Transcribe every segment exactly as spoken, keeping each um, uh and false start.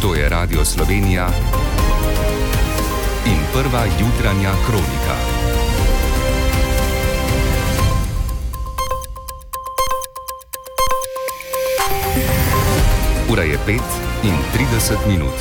To je Radio Slovenija in prva jutranja kronika. Ura je pet in trideset minut.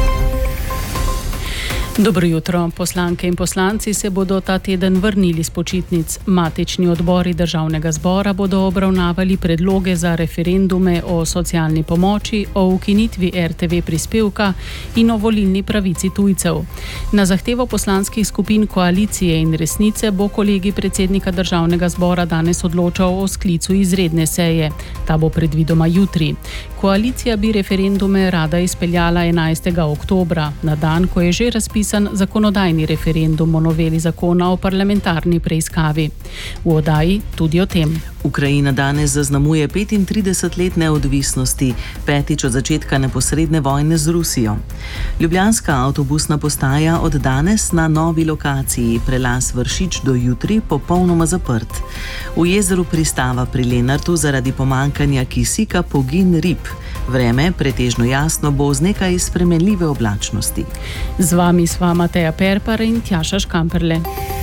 Dobro jutro. Poslanke in poslanci se bodo ta teden vrnili s počitnic. Matični odbori Državnega zbora bodo obravnavali predloge za referendume o socialni pomoči, o ukinitvi R T V prispevka in o volilni pravici tujcev. Na zahtevo poslanskih skupin Koalicije in Resnice bo kolegij predsednika Državnega zbora danes odločal o sklicu izredne seje. Ta bo predvidoma jutri. Koalicija bi referendume rada izpeljala enajstega oktobra, na dan, ko je že razpisan zakonodajni referendum o noveli zakona o parlamentarni preiskavi. V oddaji tudi o tem. Ukrajina danes zaznamuje petintrideset let neodvisnosti, petič od začetka neposredne vojne z Rusijo. Ljubljanska avtobusna postaja od danes na novi lokaciji, prelaz Vršič do jutri popolnoma zaprt. V jezeru Pristava pri Lenartu zaradi pomanjkanja kisika pogin rib. Vreme pretežno jasno bo z nekaj spremenljive oblačnosti. Z vami sva Mateja Perpar in Tjaša Škamperle.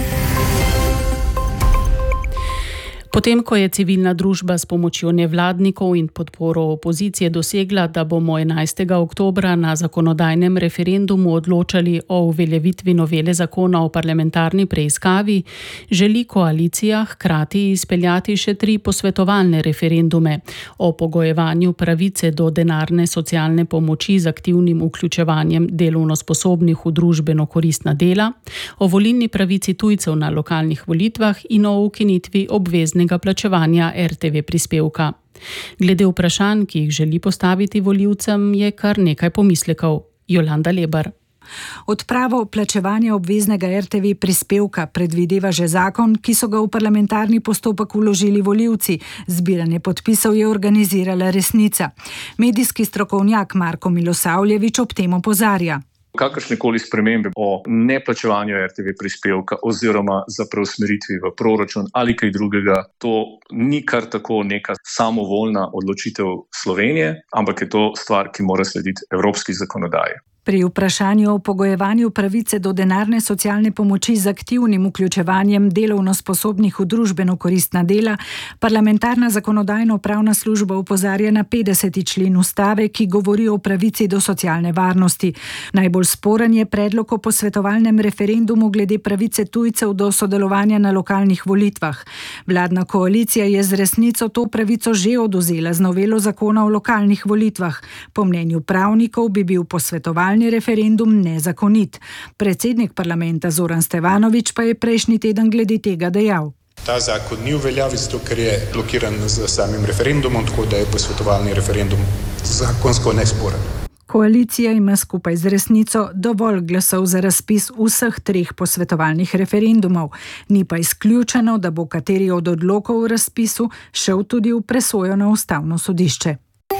Potem, ko je civilna družba s pomočjo nevladnikov in podporo opozicije dosegla, da bomo enajstega oktobra na zakonodajnem referendumu odločali o uveljavitvi novele zakona o parlamentarni preiskavi, želi koalicija hkrati izpeljati še tri posvetovalne referendume o pogojevanju pravice do denarne socialne pomoči z aktivnim vključevanjem delovno sposobnih v družbeno koristna dela, o volilni pravici tujcev na lokalnih volitvah in o ukinitvi obveznega plačevanja R T V prispevka. Glede vprašanj, ki jih želi postaviti volivcem, je kar nekaj pomislekov. Jolanda Lebar. Odpravo plačevanja obveznega R T V prispevka predvideva že zakon, ki so ga v parlamentarni postopek vložili volivci. Zbiranje podpisov je organizirala Resnica. Medijski strokovnjak Marko Milosavljević ob tem opozarja. Kakršnekoli spremembe o neplačevanju R T V prispevka oziroma za preusmeritvi v proračun ali kaj drugega, to ni kar tako neka samovoljna odločitev Slovenije, ampak je to stvar, ki mora slediti evropski zakonodaji. Pri vprašanju o pogojevanju pravice do denarne socialne pomoči z aktivnim vključevanjem delovno sposobnih v družbeno koristna dela, parlamentarna zakonodajno-pravna služba opozarja na petdeseti člen ustave, ki govori o pravici do socialne varnosti. Najbolj sporen je predlog o posvetovalnem referendumu glede pravice tujcev do sodelovanja na lokalnih volitvah. Vladna koalicija je z Resnico to pravico že odvzela z novelo zakona o lokalnih volitvah. Po mnenju pravnikov bi bil posvetovalni referendum nezakonit. Predsednik parlamenta Zoran Stevanović pa je prejšnji teden glede tega dejal. Ta zakon ni v veljavi, zato ker je blokiran z samim referendumom, tako da je posvetovalni referendum zakonsko nesporen. Koalicija ima skupaj z Resnico dovolj glasov za razpis vseh treh posvetovalnih referendumov. Ni pa izključeno, da bo kateri od odlokov v razpisu šel tudi v presojo na Ustavno sodišče.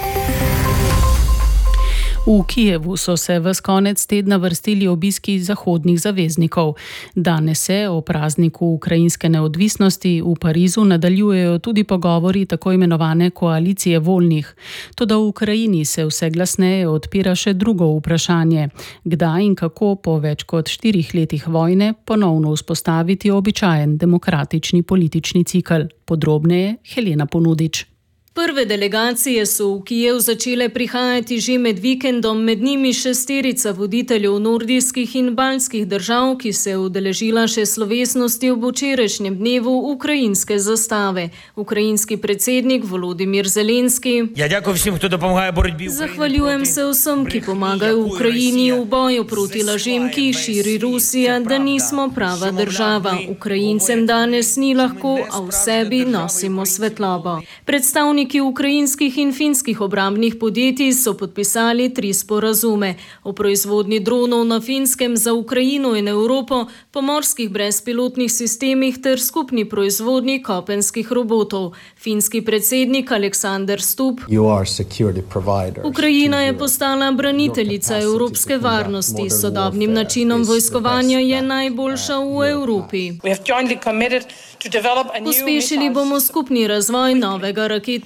V Kijevu so se ves konec tedna vrstili obiski zahodnih zaveznikov. Danes se o prazniku ukrajinske neodvisnosti v Parizu nadaljujejo tudi pogovori tako imenovane koalicije voljnih. Toda v Ukrajini se vse glasneje odpira še drugo vprašanje. Kdaj in kako po več kot štirih letih vojne ponovno vzpostaviti običajen demokratični politični cikel? Podrobneje Helena Ponudič. Prve delegacije so v Kijev začele prihajati že med vikendom, med njimi šesterica voditeljev nordijskih in baltskih držav, ki se je udeležila še slovesnosti ob včerajšnjem dnevu ukrajinske zastave. Ukrajinski predsednik Volodimir Zelenski: Ja, ďakujem vsem, kdo pomaga borbi. Zahvaljujem se vsem, ki pomagajo Ukrajini v boju proti lažem, ki jih širi Rusija, da nismo prava država. Ukrajincem danes ni lahko, a v sebi nosimo svetlobo. Predstavnik Predstavniki ukrajinskih in finskih obrambnih podjetij so podpisali tri sporazume o proizvodnji dronov na Finskem za Ukrajino in Evropo, pomorskih brezpilotnih sistemih ter skupni proizvodnji kopenskih robotov. Finski predsednik Aleksander Stubb: Ukrajina je postala braniteljica evropske varnosti. S sodobnim načinom vojskovanja je najboljša v Evropi. Pospešili bomo skupni razvoj novega raketnega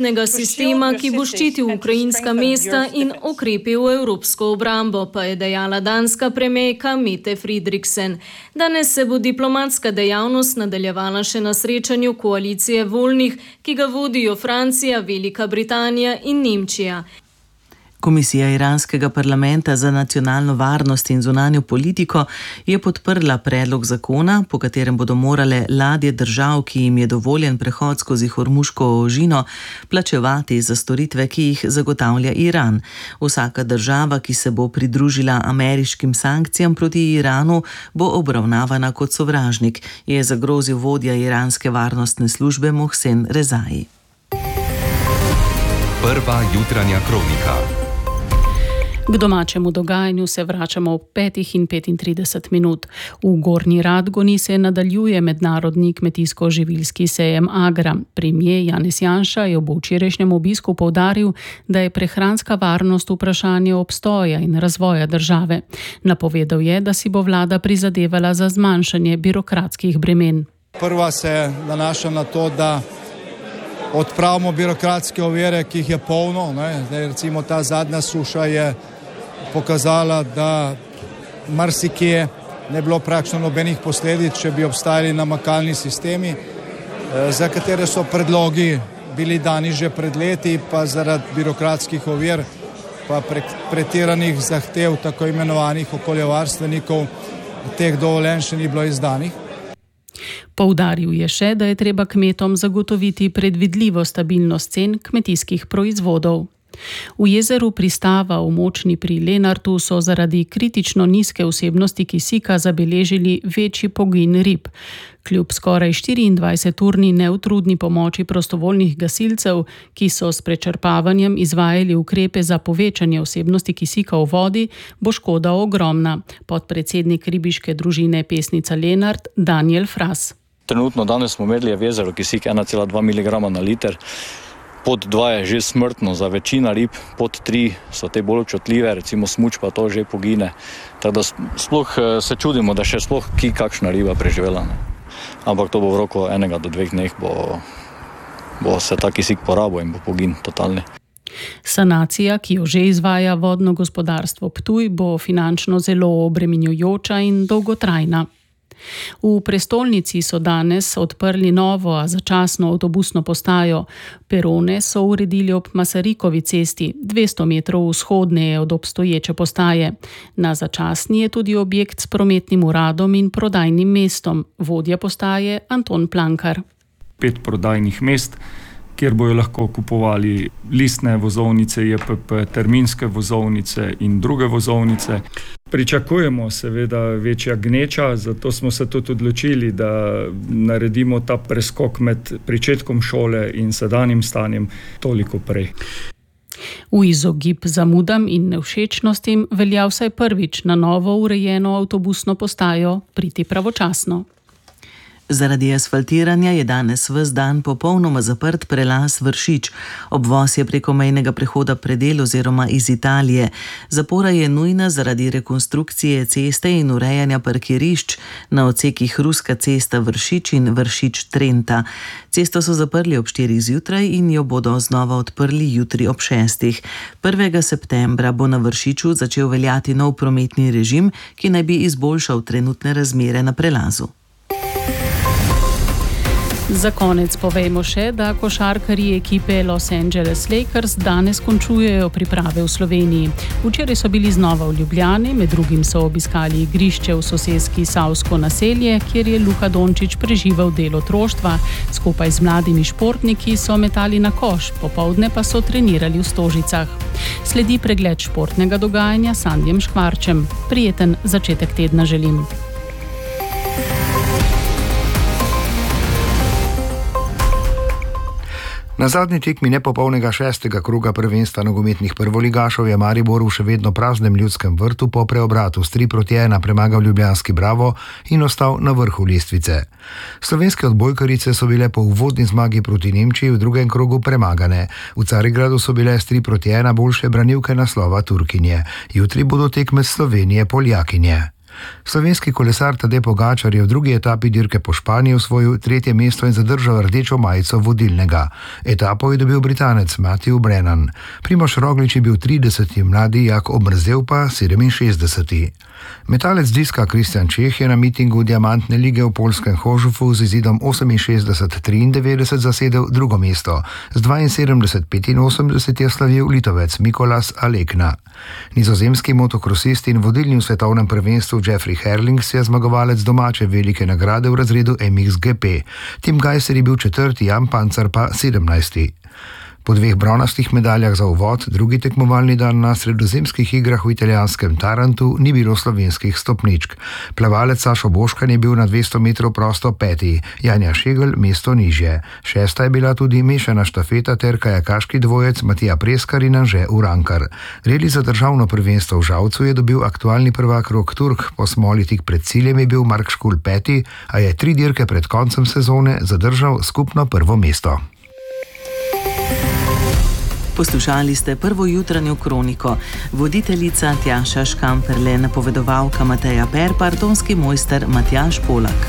varnostnega sistema, ki bo ščitil ukrajinska mesta in okrepil evropsko obrambo, pa je dejala danska premierka Mette Frederiksen. Danes se bo diplomatska dejavnost nadaljevala še na srečanju koalicije voljnih, ki ga vodijo Francija, Velika Britanija in Nemčija. Komisija iranskega parlamenta za nacionalno varnost in zunanjo politiko je podprla predlog zakona, po katerem bodo morale ladje držav, ki jim je dovoljen prehod skozi Hormuško ožino, plačevati za storitve, ki jih zagotavlja Iran. Vsaka država, ki se bo pridružila ameriškim sankcijam proti Iranu, bo obravnavana kot sovražnik, je zagrozil vodja iranske varnostne službe Mohsen Rezai. Prva jutranja kronika. K domačemu dogajanju se vračamo ob petih in petintrideset minut. V Gornji Radgoni se nadaljuje mednarodni kmetijsko-živilski sejem Agra. Premier Janez Janša je ob včerajšnjem obisku poudaril, da je prehranska varnost vprašanje obstoja in razvoja države. Napovedal je, da si bo vlada prizadevala za zmanjšanje birokratskih bremen. Prva se nanaša na to, da odpravimo birokratske ovire, ki jih je polno. Ne? Zdaj, recimo ta zadnja suša je pokazala, da marsikje ne bilo praktično nobenih posledic, če bi obstajali namakalni sistemi, za katere so predlogi bili dani že pred leti, pa zaradi birokratskih ovir, pa pretiranih zahtev tako imenovanih okoljevarstvenikov, teh dovoljenj še ni bilo izdanih. Poudaril je še, da je treba kmetom zagotoviti predvidljivo stabilnost cen kmetijskih proizvodov. V jezeru Pristava v Močni pri Lenartu so zaradi kritično nizke vsebnosti kisika zabeležili večji pogin rib. Kljub skoraj štiriindvajseturni neutrudni pomoči prostovoljnih gasilcev, ki so s prečrpavanjem izvajali ukrepe za povečanje vsebnosti kisika v vodi, bo škoda ogromna. Podpredsednik ribiške družine Pesnica Lenart Daniel Fras. Trenutno danes smo merili v jezeru kisik ena cela dva miligrama na liter. Pod dva je že smrtno za večina rib, pod tri so te bolj občutljive, recimo smuč pa to že pogine. Tako da sploh se čudimo, da še sploh ki kakšna riba preživela. Ne. Ampak to bo v roku enega do dveh dneh bo, bo se ta kisik porabil in bo pogin totalni. Sanacija, ki jo že izvaja vodno gospodarstvo Ptuj, bo finančno zelo obremenjujoča in dolgotrajna. V prestolnici so danes odprli novo, a začasno avtobusno postajo. Perone so uredili ob Masarikovi cesti, dvesto metrov vzhodneje od obstoječe postaje. Na začasni je tudi objekt s prometnim uradom in prodajnim mestom. Vodja postaje Anton Plankar. Pet prodajnih mest, kjer bojo lahko kupovali listne vozovnice, J P P, terminske vozovnice in druge vozovnice. Pričakujemo seveda večja gneča, zato smo se tudi odločili, da naredimo ta preskok med pričetkom šole in sedanjim stanjem toliko prej. V izogib zamudam in nevšečnostim velja vsaj prvič na novo urejeno avtobusno postajo priti pravočasno. Zaradi asfaltiranja je danes ves dan popolnoma zaprt prelaz Vršič. Obvoz je preko mejnega prehoda Predel oziroma iz Italije. Zapora je nujna zaradi rekonstrukcije ceste in urejanja parkirišč na odsekih Ruska cesta Vršič in Vršič Trenta. Cesto so zaprli ob štirih zjutraj in jo bodo znova odprli jutri ob šestih. prvega septembra bo na Vršiču začel veljati nov prometni režim, ki naj bi izboljšal trenutne razmere na prelazu. Za konec povejmo še, da košarkarji ekipe Los Angeles Lakers danes končujejo priprave v Sloveniji. Včeraj so bili znova v Ljubljani, med drugim so obiskali igrišče v soseski Savsko naselje, kjer je Luka Dončić preživel del otroštva. Skupaj z mladimi športniki so metali na koš, popoldne pa so trenirali v Stožicah. Sledi pregled športnega dogajanja s Sandjem Škvarčem. Prijeten začetek tedna želim. Na zadnji tekmi nepopolnega šestega kroga prvenstva nogometnih prvoligašov je Maribor v še vedno praznem Ljudskem vrtu po preobratu s tri proti ena premagal ljubljanski Bravo in ostal na vrhu lestvice. Slovenske odbojkarice so bile po uvodni zmagi proti Nemčiji v drugem krogu premagane. V Carigradu so bile s tri proti ena boljše branilke naslova Turkinje. Jutri bodo tekme Slovenije Poljakinje. Slovenski kolesar Tadej Pogačar je v drugi etapi dirke po Španiji osvojil tretje mesto in zadržal rdečo majico vodilnega. Etapo je dobil Britanec Matthew Brennan. Primož Roglič je bil trideseti, mladi Jak Obrzel pa sedeminšestdeseti. Metalec diska Kristjan Čeh je na mitingu Diamantne lige v poljskem Hožufu z izidom oseminšestdeset triindevetdeset zasedel drugo mesto. Z dvainsedemdeset petinosemdeset je slavil Litovec Mikolas Alekna. Nizozemski motokrosist in vodilni v svetovnem prvenstvu Jeffrey Herlings je zmagovalec domače velike nagrade v razredu M X G P. Tim Gajser je bil četrti, Jan Pancar pa sedemnajsti. Po dveh bronastih medaljah za uvod, drugi tekmovalni dan na sredozemskih igrah v italijanskem Tarantu ni bilo slovenskih stopničk. Plavalec Sašo Boškan je bil na dvesto metrov prosto peti, Janja Šegel mesto nižje. Šesta je bila tudi mešana štafeta ter kajakaški dvojec Matija Preskar in Anže Urankar. Reli za državno prvenstvo v Žalcu je dobil aktualni prvak Rok Turk, po smoli tik pred ciljem je bil Mark Škul peti, a je tri dirke pred koncem sezone zadržal skupno prvo mesto. Poslušali ste prvo jutranjo kroniko. Voditeljica Tjaša Škamperle, napovedovalka Mateja Perpar, tonski mojster Matjaž Polak.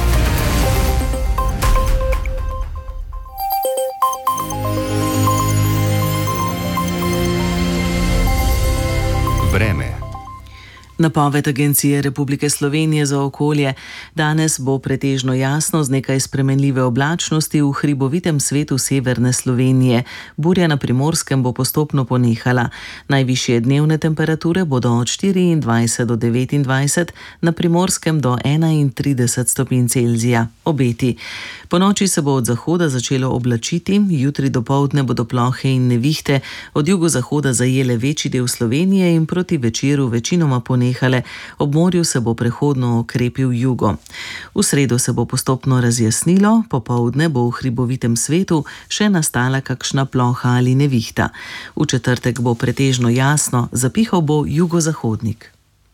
Vreme. Napoved Agencije Republike Slovenije za okolje: danes bo pretežno jasno z nekaj spremenljive oblačnosti v hribovitem svetu severne Slovenije. Burja na Primorskem bo postopno ponehala. Najvišje dnevne temperature bodo od štiriindvajset do devetindvajset, na Primorskem do enaintrideset stopinj Celzija. Obeti. Ponoči se bo od zahoda začelo oblačiti, jutri dopoldne bodo plohe in nevihte od jugozahoda zajele večji del Slovenije in proti večeru večinoma ponehale. Ob morju se bo prehodno okrepil jugo. V sredo se bo postopno razjasnilo, popoldne bo v hribovitem svetu še nastala kakšna ploha ali nevihta. V četrtek bo pretežno jasno, zapihal bo jugozahodnik.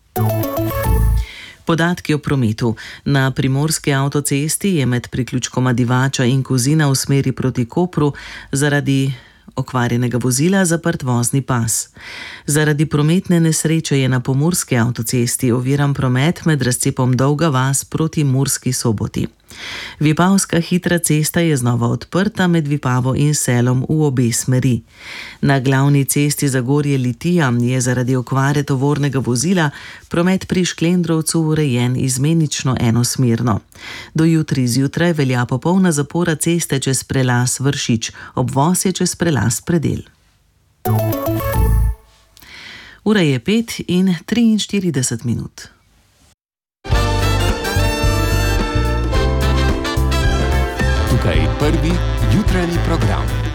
Podatki o prometu. Na primorski avtocesti je med priključkoma Divača in Kozina v smeri proti Kopru zaradi okvarjenega vozila zaprt vozni pas. Zaradi prometne nesreče je na pomurski avtocesti oviran promet med razcepom Dolga vas proti Murski Soboti. Vipavska hitra cesta je znova odprta med Vipavo in Selom v obe smeri. Na glavni cesti Zagorje Litija je zaradi okvare tovornega vozila promet pri Šklendrovcu urejen izmenično enosmerno. Do jutri zjutraj velja popolna zapora ceste čez prelaz Vršič, obvoz je čez prelaz Predel. Ura je pet in triinštirideset minut. Tukaj prvi jutranji program.